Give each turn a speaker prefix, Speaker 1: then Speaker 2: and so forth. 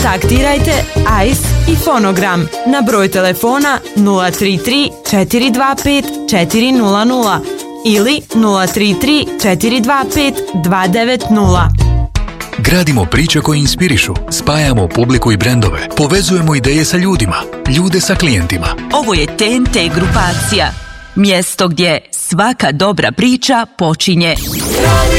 Speaker 1: Kontaktirajte Ice i Fonogram na broj telefona 033 425 400 ili 033 425 290.
Speaker 2: Gradimo priče koje inspirišu, spajamo publiku i brendove, povezujemo ideje sa ljudima, ljude sa klijentima.
Speaker 3: Ovo je TNT grupacija. Mjesto gdje svaka dobra priča počinje